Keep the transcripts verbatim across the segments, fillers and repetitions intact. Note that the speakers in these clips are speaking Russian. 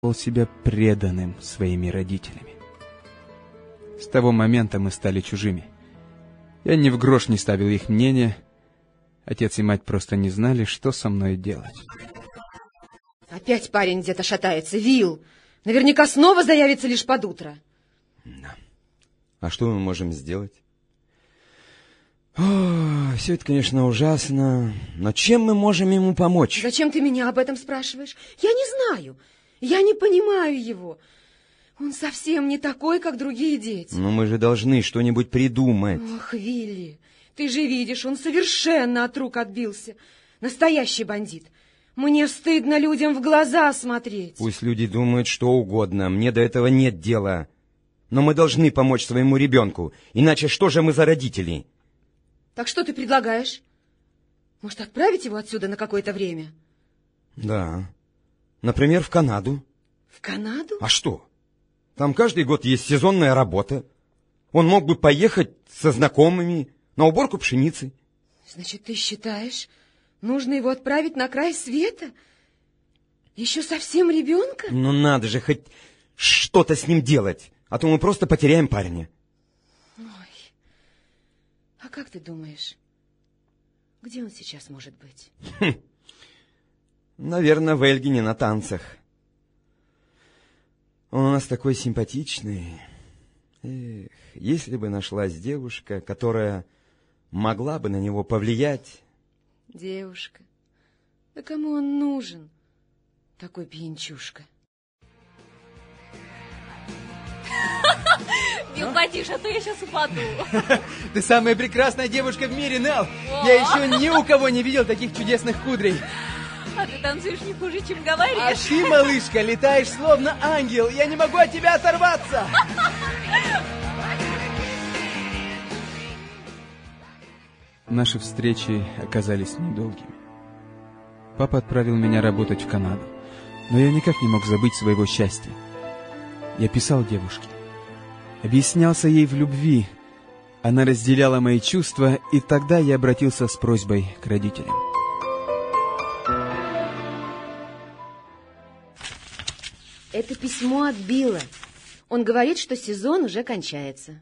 себя преданным своими родителями. С того момента мы стали чужими. Я ни в грош не ставил их мнение. Отец и мать просто не знали, что со мной делать. Опять парень где-то шатается. Вилл, наверняка снова заявится лишь под утро. Да. А что мы можем сделать? О, все это, конечно, ужасно. Но чем мы можем ему помочь? Зачем ты меня об этом спрашиваешь? Я не знаю. Я не понимаю его. Он совсем не такой, как другие дети. Но мы же должны что-нибудь придумать. Ох, Вилли, ты же видишь, он совершенно от рук отбился. Настоящий бандит. Мне стыдно людям в глаза смотреть. Пусть люди думают что угодно, мне до этого нет дела. Но мы должны помочь своему ребенку, иначе что же мы за родители? Так что ты предлагаешь? Может, отправить его отсюда на какое-то время? Да. Например, в Канаду. В Канаду? А что? Там каждый год есть сезонная работа. Он мог бы поехать со знакомыми на уборку пшеницы. Значит, ты считаешь, нужно его отправить на край света? Еще совсем ребенка? Ну надо же хоть что-то с ним делать, а то мы просто потеряем парня. Ой, а как ты думаешь, где он сейчас может быть? Хм. Наверное, в Эльгине на танцах. Он у нас такой симпатичный. Эх, если бы нашлась девушка, которая могла бы на него повлиять. Девушка? Да кому он нужен? Такой пьянчушка. Вилл, потише, а то я сейчас упаду. Ты самая прекрасная девушка в мире, Нелл. Я еще ни у кого не видел таких чудесных кудрей. А ты танцуешь не хуже, чем говоришь. А ты, малышка, летаешь словно ангел. Я не могу от тебя оторваться. Наши встречи оказались недолгими. Папа отправил меня работать в Канаду, но я никак не мог забыть своего счастья. Я писал девушке, объяснялся ей в любви. Она разделяла мои чувства, и тогда я обратился с просьбой к родителям. Это письмо от Билла. Он говорит, что сезон уже кончается.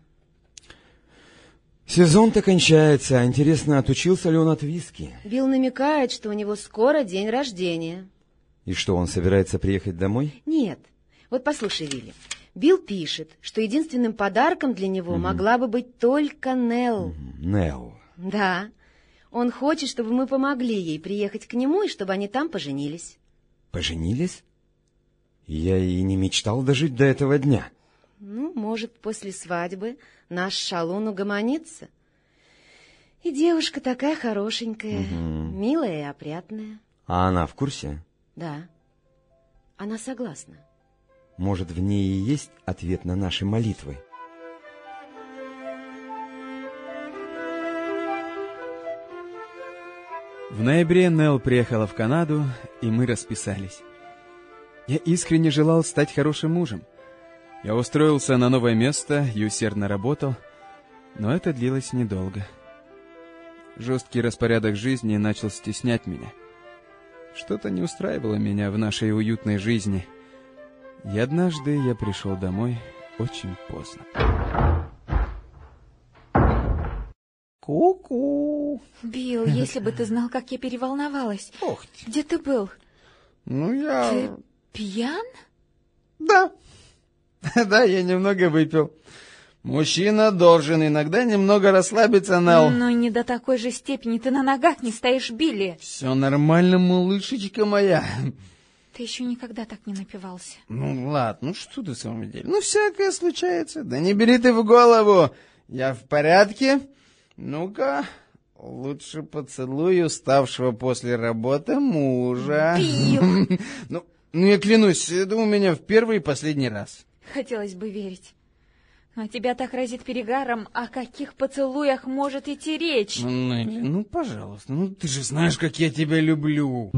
Сезон-то кончается, а интересно, отучился ли он от виски? Билл намекает, что у него скоро день рождения. И что, он собирается приехать домой? Нет. Вот послушай, Вилли. Билл пишет, что единственным подарком для него угу. могла бы быть только Нелл. Угу. Нелл. Да. Он хочет, чтобы мы помогли ей приехать к нему, и чтобы они там поженились. Поженились? Я и не мечтал дожить до этого дня. Ну, может, после свадьбы наш шалун угомонится. И девушка такая хорошенькая, угу. милая и опрятная. А она в курсе? Да. Она согласна. Может, в ней и есть ответ на наши молитвы? В ноябре Нелл приехала в Канаду, и мы расписались. Я искренне желал стать хорошим мужем. Я устроился на новое место и усердно работал, но это длилось недолго. Жесткий распорядок жизни начал стеснять меня. Что-то не устраивало меня в нашей уютной жизни. И однажды я пришел домой очень поздно. Ку-ку! Билл, если бы ты знал, как я переволновалась. Ох ты. Где ты был? Ну, я... Ты пьян? Да. Да, я немного выпил. Мужчина должен иногда немного расслабиться, Нелл. Ну, не до такой же степени. Ты на ногах не стоишь, Билли. Все нормально, малышечка моя. Ты еще никогда так не напивался. Ну, ладно, ну что ты в самом деле? Ну, всякое случается. Да не бери ты в голову. Я в порядке. Ну-ка, лучше поцелуй уставшего после работы мужа. Билл! Ну, ну, я клянусь, это у меня в первый и последний раз. Хотелось бы верить. Но тебя так разит перегаром, о каких поцелуях может идти речь? Ну, Нелли, ну, пожалуйста, ну ты же знаешь, как я тебя люблю.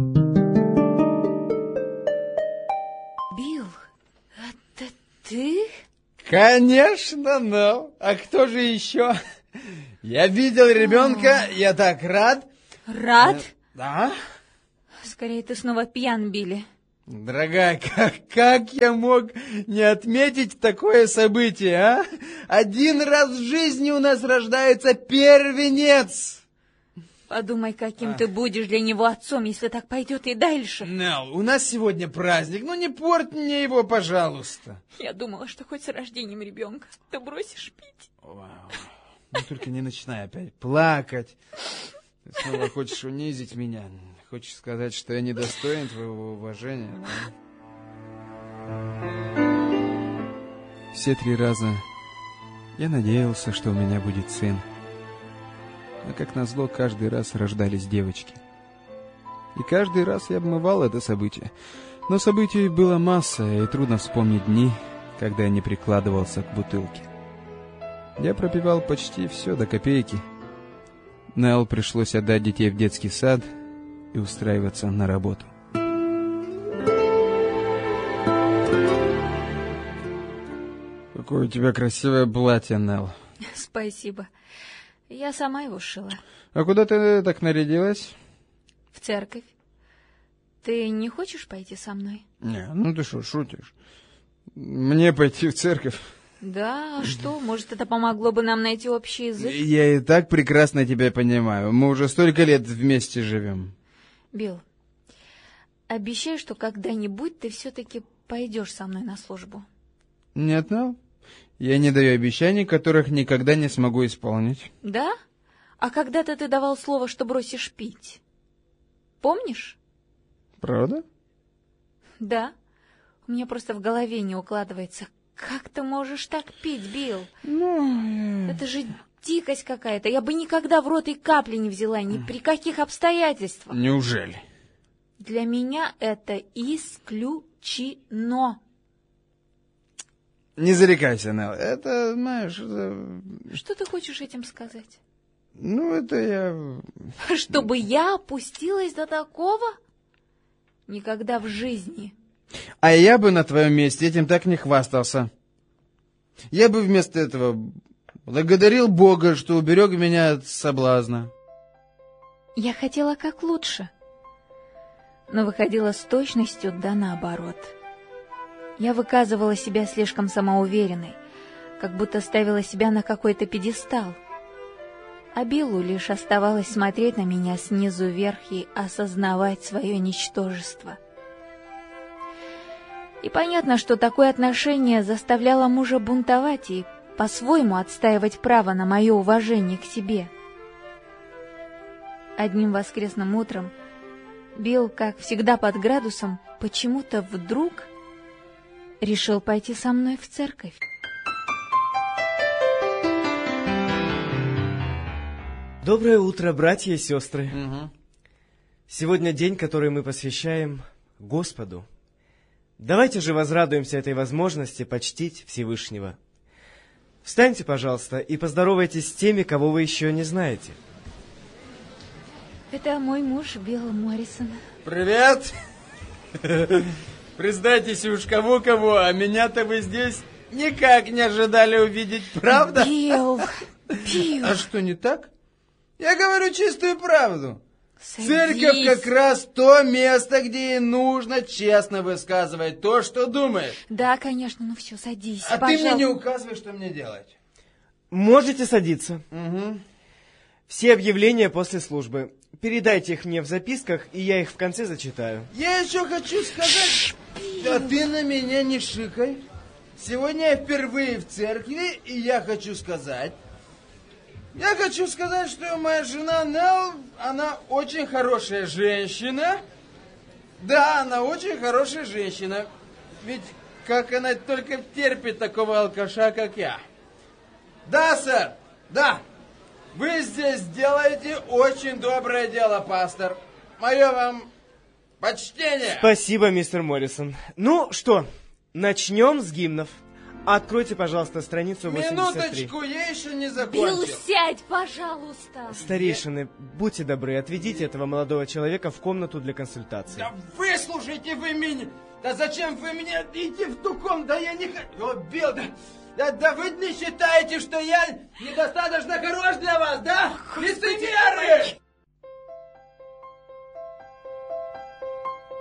Билл, это ты? Конечно, ну, а кто же еще? Я видел ребенка, я так рад. Рад? Да. Скорее, ты снова пьян, Билли. Дорогая, как, как я мог не отметить такое событие, а? Один раз в жизни у нас рождается первенец. Подумай, каким а. ты будешь для него отцом, если так пойдет и дальше. Нелл, у нас сегодня праздник, ну не порт мне его, пожалуйста. Я думала, что хоть с рождением ребенка ты бросишь пить. Вау. Ну только не начинай опять плакать. Ты снова хочешь унизить меня. Хочешь сказать, что я недостоин твоего уважения? Да? Все три раза я надеялся, что у меня будет сын. А как назло, каждый раз рождались девочки. И каждый раз я обмывал это событие. Но событий было масса, и трудно вспомнить дни, когда я не прикладывался к бутылке. Я пропивал почти все до копейки. Нелл пришлось отдать детей в детский сад и устраиваться на работу. Какое у тебя красивое платье, Нелл. Спасибо. Я сама его шила. А куда ты так нарядилась? В церковь. Ты не хочешь пойти со мной? Не, ну ты что, шутишь? Мне пойти в церковь? Да, а что? Может, это помогло бы нам найти общий язык? Я и так прекрасно тебя понимаю. Мы уже столько лет вместе живем. Билл, обещай, что когда-нибудь ты все-таки пойдешь со мной на службу. Нет, ну, я не даю обещаний, которых никогда не смогу исполнить. Да? А когда-то ты давал слово, что бросишь пить. Помнишь? Правда? Да. У меня просто в голове не укладывается. Как ты можешь так пить, Билл? Ну, это же дикость какая-то. Я бы никогда в рот и капли не взяла, ни при каких обстоятельствах. Неужели? Для меня это исключено. Не зарекайся, Нелл. Это, знаешь... Это... Что ты хочешь этим сказать? Ну, это я... Чтобы я опустилась до такого? Никогда в жизни. А я бы на твоем месте этим так не хвастался. Я бы вместо этого благодарил Бога, что уберег меня от соблазна. Я хотела как лучше, но выходила с точностью да наоборот. Я выказывала себя слишком самоуверенной, как будто ставила себя на какой-то пьедестал. А Биллу лишь оставалось смотреть на меня снизу вверх и осознавать свое ничтожество. И понятно, что такое отношение заставляло мужа бунтовать и по-своему отстаивать право на мое уважение к себе. Одним воскресным утром Билл, как всегда под градусом, почему-то вдруг решил пойти со мной в церковь. Доброе утро, братья и сестры. Угу. Сегодня день, который мы посвящаем Господу. Давайте же возрадуемся этой возможности почтить Всевышнего. Встаньте, пожалуйста, и поздоровайтесь с теми, кого вы еще не знаете. Это мой муж Билл Моррисон. Привет! Признайтесь уж кого-кого, а меня-то вы здесь никак не ожидали увидеть, правда? Билл, Билл. А что, не так? Я говорю чистую правду. Садись. Церковь как раз то место, где ей нужно честно высказывать то, что думает. Да, конечно, ну все, садись, А пожалуйста. ты мне не указывай, что мне делать. Можете садиться. Угу. Все объявления после службы. Передайте их мне в записках, и я их в конце зачитаю. Я еще хочу сказать... Да ты на меня не шикай. Сегодня я впервые в церкви, и я хочу сказать... Я хочу сказать, что моя жена Нелл, она очень хорошая женщина. Да, она очень хорошая женщина. Ведь как она только терпит такого алкаша, как я. Да, сэр, да. Вы здесь делаете очень доброе дело, пастор. Мое вам почтение. Спасибо, мистер Моррисон. Ну что, начнем с гимнов. Откройте, пожалуйста, страницу восемьдесят три. Минуточку, я еще не закончил. Билл, сядь, пожалуйста. Старейшины, будьте добры, отведите этого молодого человека в комнату для консультации. Да выслушайте вы меня! Да зачем вы мне идите в ту комнату? Да я не хочу... О, Билл, да, да, да вы не считаете, что я недостаточно хорош для вас, да? Лицемеры!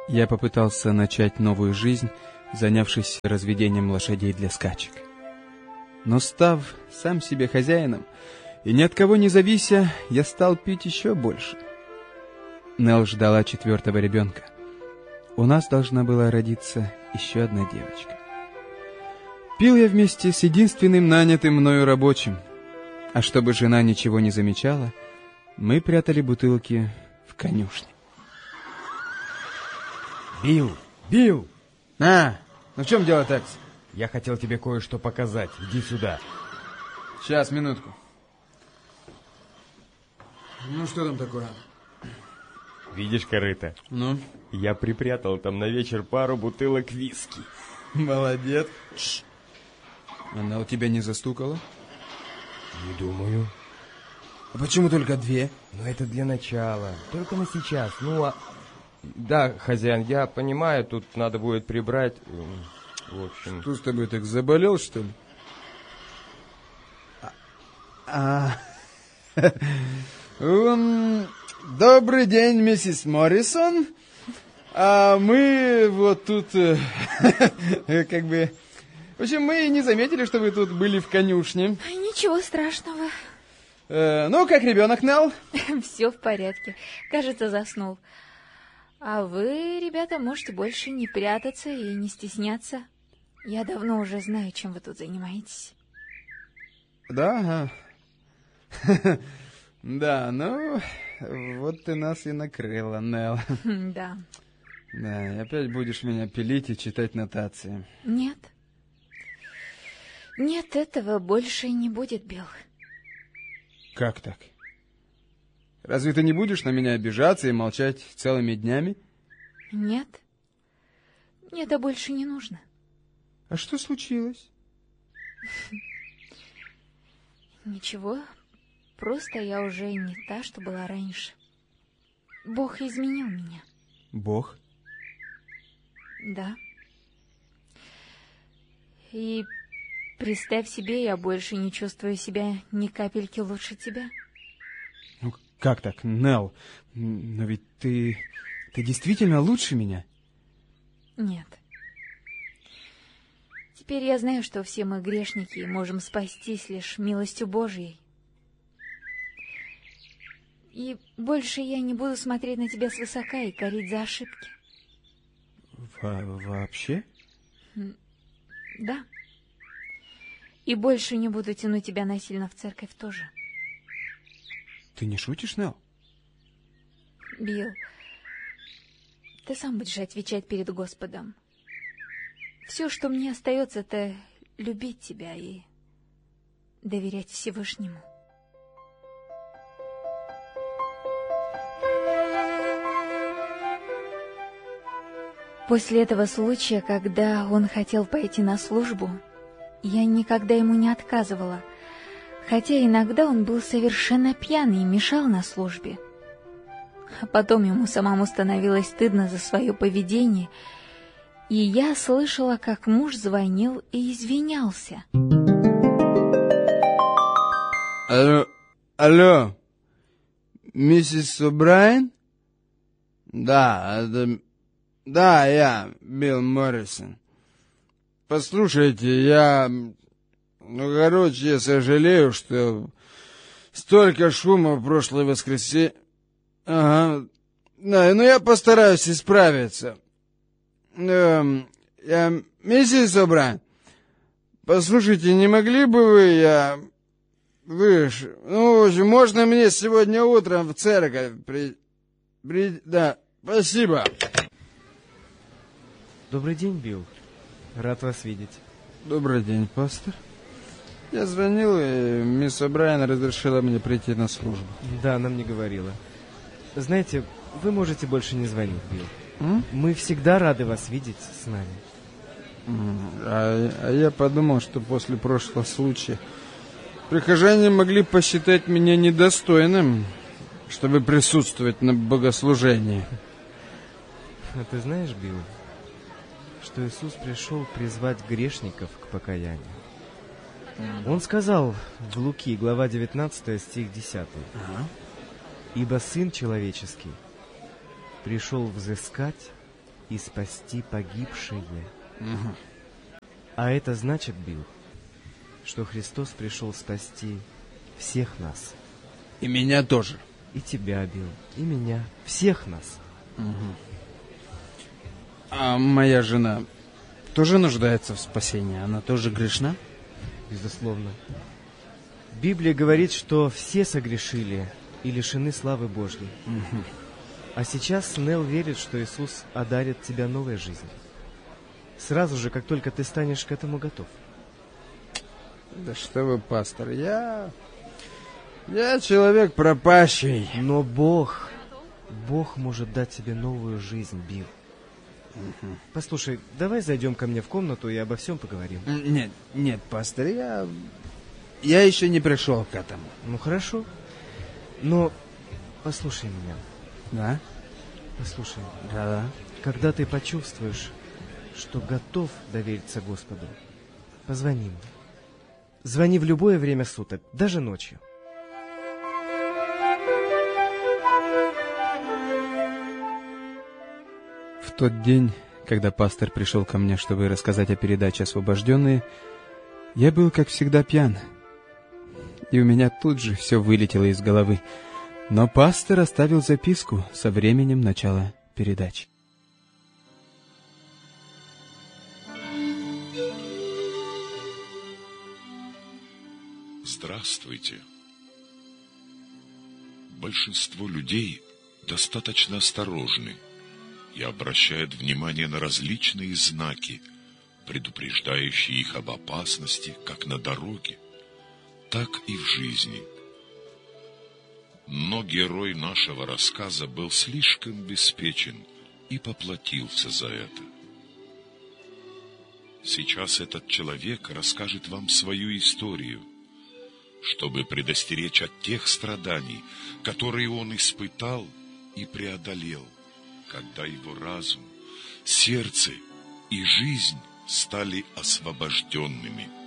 я попытался начать новую жизнь, занявшись разведением лошадей для скачек. Но став сам себе хозяином и ни от кого не завися, я стал пить еще больше. Нелл ждала четвертого ребенка. У нас должна была родиться еще одна девочка. Пил я вместе с единственным нанятым мною рабочим, а чтобы жена ничего не замечала, мы прятали бутылки в конюшне. Билл, Билл! А, ну в чем дело, Текс? Я хотел тебе кое-что показать. Иди сюда. Сейчас, минутку. Ну, что там такое? Видишь, корыто? Ну? Я припрятал там на вечер пару бутылок виски. Молодец. Тш. Она у тебя не застукала? Не думаю. А почему только две? Ну, это для начала. Только на сейчас. Ну, а... Да, хозяин, я понимаю, тут надо будет прибрать. В общем... Что с тобой, так заболел, что ли? А... Добрый день, миссис Моррисон. А мы вот тут... Как бы... В общем, мы не заметили, что вы тут были в конюшне. Ничего страшного. Э, ну, как ребенок, Нелл? Все в порядке. Кажется, заснул. А вы, ребята, можете больше не прятаться и не стесняться. Я давно уже знаю, чем вы тут занимаетесь. Да? Ага. Да, ну, вот ты нас и накрыла, Нелл. Да. Да, и опять будешь меня пилить и читать нотации. Нет. Нет, этого больше не будет, Билл. Как так? Разве ты не будешь на меня обижаться и молчать целыми днями? Нет. Мне это больше не нужно. А что случилось? Ничего, просто я уже не та, что была раньше. Бог изменил меня. Бог? Да. И представь себе, я больше не чувствую себя ни капельки лучше тебя. Ну, как так, Нелл? Но ведь ты... ты действительно лучше меня? Нет. Теперь я знаю, что все мы грешники и можем спастись лишь милостью Божьей. И больше я не буду смотреть на тебя свысока и корить за ошибки. Во- вообще? Да. И больше не буду тянуть тебя насильно в церковь тоже. Ты не шутишь, Нелл? Билл, ты сам будешь отвечать перед Господом. Все, что мне остается, это любить тебя и доверять Всевышнему. После этого случая, когда он хотел пойти на службу, я никогда ему не отказывала, хотя иногда он был совершенно пьяный и мешал на службе. А потом ему самому становилось стыдно за свое поведение, и я слышала, как муж звонил и извинялся. Алло, алло, миссис О'Брайен? Да, это... Да, я, Билл Моррисон. Послушайте, я... Ну, короче, я сожалею, что столько шума в прошлое воскресенье... Ага. Да, ну я постараюсь исправиться. Эм, я... Миссис О'Брайен, послушайте, не могли бы вы, я... Вы ж... Ну, в общем, можно мне сегодня утром в церковь при... при... Да, спасибо. Добрый день, Билл. Рад вас видеть. Добрый день, пастор. Я звонил, и мисс О'Брайен разрешила мне прийти на службу. Да, она мне говорила. Знаете, вы можете больше не звонить, Билл. М? Мы всегда рады вас видеть с нами. А, а я подумал, что после прошлого случая прихожане могли посчитать меня недостойным, чтобы присутствовать на богослужении. А ты знаешь, Билл, что Иисус пришел призвать грешников к покаянию? Он сказал в Луки, глава девятнадцатая, стих десятый. Ага. «Ибо Сын Человеческий пришел взыскать и спасти погибшее. Угу. А это значит, Билл, что Христос пришел спасти всех нас. И меня тоже. И тебя, Билл, и меня, всех нас. Угу. А моя жена тоже нуждается в спасении? Она тоже грешна? Безусловно. Библия говорит, что все согрешили и лишены славы Божьей. Угу. А сейчас Нелл верит, что Иисус одарит тебя новой жизнью. Сразу же, как только ты станешь к этому готов. Да что вы, пастор, я... Я человек пропащий. Но Бог, Бог может дать тебе новую жизнь, Билл. Угу. Послушай, давай зайдем ко мне в комнату и обо всем поговорим. Нет, нет, пастор, я... Я еще не пришел к этому. Ну, хорошо. Но послушай меня. Да? Послушай. Да-да. Когда ты почувствуешь, что готов довериться Господу, позвони мне. Звони в любое время суток, даже ночью. В тот день, когда пастор пришел ко мне, чтобы рассказать о передаче «Освобожденные», я был, как всегда, пьян. И у меня тут же все вылетело из головы. Но пастор оставил записку со временем начала передачи. Здравствуйте. Большинство людей достаточно осторожны и обращают внимание на различные знаки, предупреждающие их об опасности как на дороге, так и в жизни. Но герой нашего рассказа был слишком беспечен и поплатился за это. Сейчас этот человек расскажет вам свою историю, чтобы предостеречь от тех страданий, которые он испытал и преодолел, когда его разум, сердце и жизнь стали освобожденными.